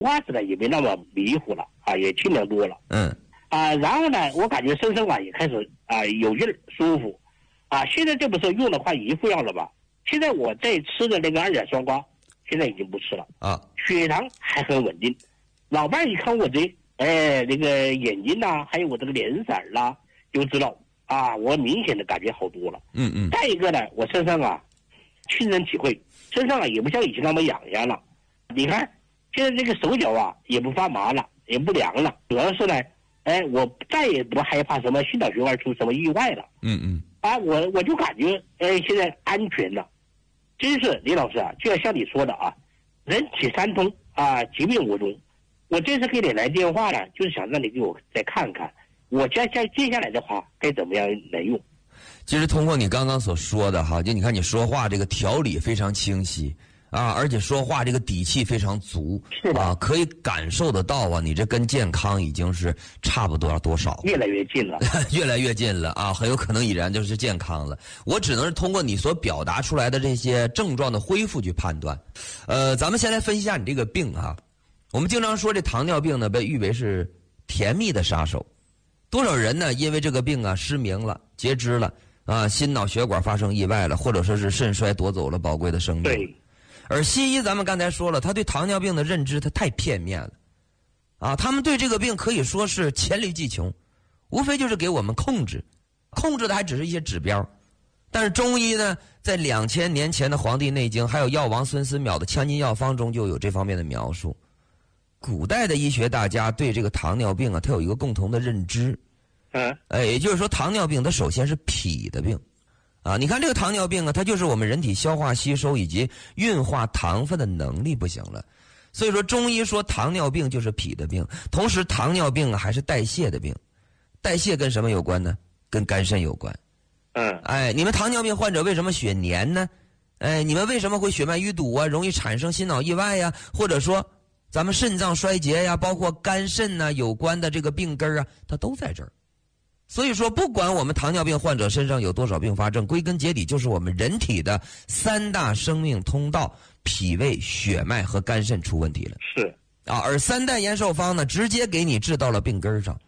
话子呢也没那么迷糊了啊，也轻量多了。然后呢，我感觉身上啊也开始有劲儿舒服现在这不是用了快1副药了吧？现在我在吃的那个2甲双胍，现在已经不吃了血糖还很稳定。老伴一看我那个眼睛呐，还有我这个脸色啦，就知道我明显的感觉好多了。再一个呢，我身上亲身体会，身上也不像以前那么痒痒了。你看现在这个手脚也不发麻了，也不凉了，主要是呢我再也不害怕什么心脑血管出什么意外了。我就感觉现在安全了。真是李老师就像你说的人体三通疾病无踪。我这次给你来电话呢，就是想让你给我再看看我接下来的话该怎么样来用。 其实通过你刚刚所说的就你看你说话这个条理非常清晰而且说话这个底气非常足， 是的可以感受得到你这跟健康已经是差不多多少， 越来越近了， 越来越近了很有可能已然就是健康了。我只能是通过你所表达出来的这些症状的恢复去判断。咱们先来分析一下你这个病我们经常说这糖尿病呢被誉为是甜蜜的杀手，多少人呢因为这个病失明了、截肢了心脑血管发生意外了，或者说是肾衰夺走了宝贵的生命。 对。 而西医咱们刚才说了，他对糖尿病的认知他太片面了他们对这个病可以说是黔驴技穷，无非就是给我们控制的还只是一些指标。但是中医呢，在2000年前的《黄帝内经》还有药王孙思邈的《将进药方》中就有这方面的描述。古代的医学大家对这个糖尿病它有一个共同的认知也就是说糖尿病它首先是脾的病你看这个糖尿病它就是我们人体消化吸收以及运化糖分的能力不行了。所以说中医说糖尿病就是脾的病，同时糖尿病还是代谢的病。代谢跟什么有关呢？跟肝肾有关。你们糖尿病患者为什么血粘呢？你们为什么会血脉淤堵容易产生心脑意外或者说咱们肾脏衰竭包括肝肾有关的这个病根它都在这儿。所以说不管我们糖尿病患者身上有多少并发症，归根结底就是我们人体的3大生命通道脾胃血脉和肝肾出问题了。 是而3代延寿方呢直接给你治到了病根上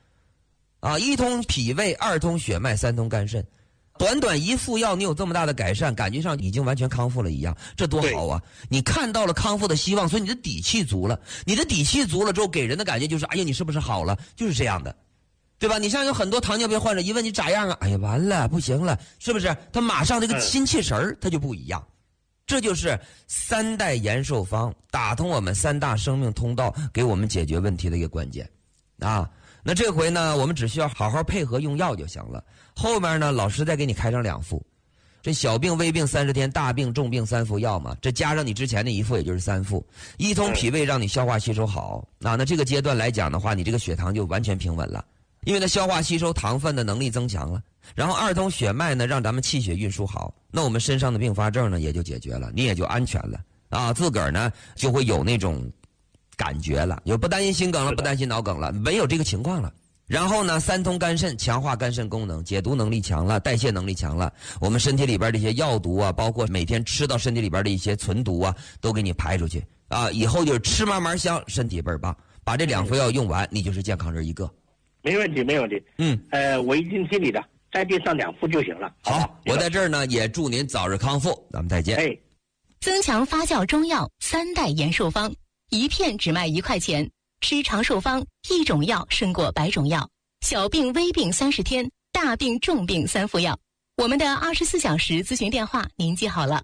1通脾胃，2通血脉，3通肝肾。短短1副药你有这么大的改善，感觉上已经完全康复了一样，这多好你看到了康复的希望，所以你的底气足了。你的底气足了之后给人的感觉就是哎呀你是不是好了，就是这样的，对吧？你像有很多糖尿病患者一问你咋样哎呀完了不行了，是不是？他马上这个心气神他就不一样。这就是3代延寿方打通我们3大生命通道给我们解决问题的一个关键那这回呢我们只需要好好配合用药就行了。后面呢老师再给你开上2副，这小病微病30天，大病重病3副药嘛，这加上你之前的1副也就是3副。1通脾胃让你消化吸收好那这个阶段来讲的话，你这个血糖就完全平稳了，因为它消化吸收糖分的能力增强了。然后2通血脉呢让咱们气血运输好，那我们身上的并发症呢也就解决了，你也就安全了自个儿呢就会有那种感觉了，有不担心心梗了，不担心脑梗了，没有这个情况了。然后呢3通肝肾，强化肝肾功能，解毒能力强了，代谢能力强了，我们身体里边这些药毒包括每天吃到身体里边的一些存毒都给你排出去以后就是吃嘛嘛香，身体倍儿棒。把这2副药用完，你就是健康人一个。 没问题没问题。我一定听你的，再订上2副就行了。 好，我在这儿呢也祝您早日康复，咱们再见。 增强发酵中药3代延寿方，1片只卖1块钱，吃长寿方1种药胜过100种药，小病微病30天，大病重病3副药。我们的24小时咨询电话您记好了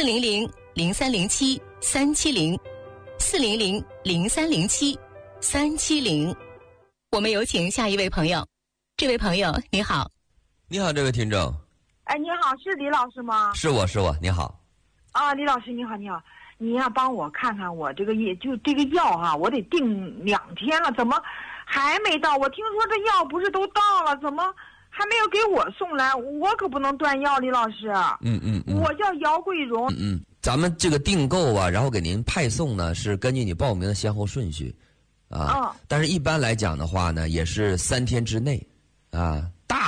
，400-0307-370，400-0307-370。我们有请下一位朋友。这位朋友你好。 你好，这位听众。 你好，是李老师吗？ 是我你好。 李老师你好。你呀帮我看看我这个这个药我得订2天了，怎么还没到？我听说这药不是都到了，怎么还没有给我送来？我可不能断药，李老师。我叫姚桂荣。 咱们这个订购然后给您派送呢是根据你报名的先后顺序但是一般来讲的话呢也是3天之内